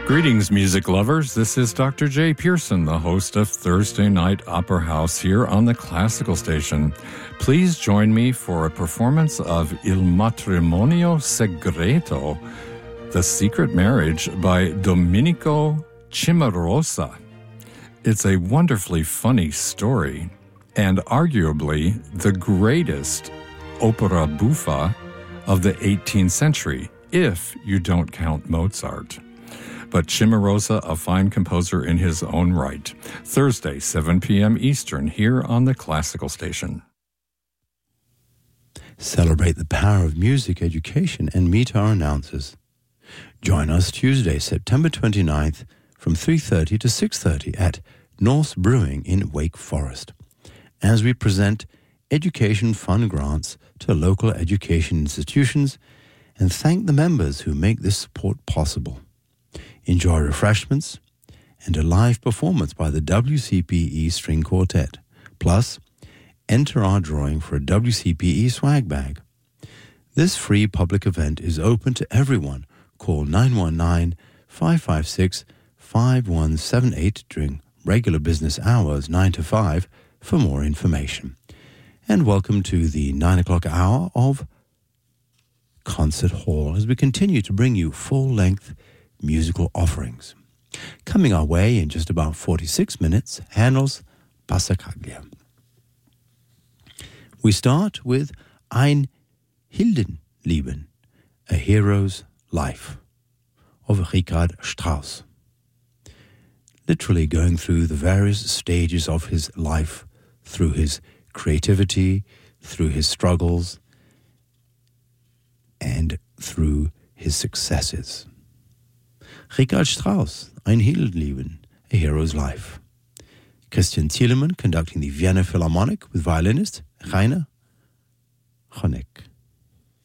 Greetings, music lovers. This is Dr. Jay Pearson, the host of Thursday Night Opera House here on the Classical Station. Please join me for a performance of Il Matrimonio Segreto, The Secret Marriage by Domenico Cimarosa. It's a wonderfully funny story and arguably the greatest opera buffa of the 18th century, if you don't count Mozart. But Cimarosa, a fine composer in his own right. Thursday, 7 p.m. Eastern, here on the Classical Station. Celebrate the power of music education and meet our announcers. Join us Tuesday, September 29th from 3:30 to 6:30 at Norse Brewing in Wake Forest, as we present education fund grants to local education institutions and thank the members who make this support possible. Enjoy refreshments and a live performance by the WCPE String Quartet. Plus, enter our drawing for a WCPE swag bag. This free public event is open to everyone. Call 919-556-5178 during regular business hours 9 to 5 for more information. And welcome to the 9 o'clock hour of Concert Hall as we continue to bring you full-length musical offerings. Coming our way in just about 46 minutes, Handel's Passacaglia. We start with Ein Heldenleben, A Hero's Life, of Richard Strauss. Literally going through the various stages of his life, through his creativity, through his struggles, and through his successes. Richard Strauss, Ein Heldenleben, A Hero's Life. Christian Thielemann conducting the Vienna Philharmonic with violinist Rainer Honeck.